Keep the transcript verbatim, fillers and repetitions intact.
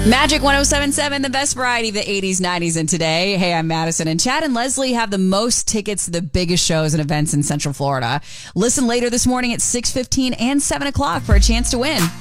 Magic one oh seven point seven, the best variety of the eighties, nineties, and today. Hey, I'm Madison, and Chad and Leslie have the most tickets to the biggest shows and events in Central Florida. Listen later this morning at six fifteen and seven o'clock for a chance to win.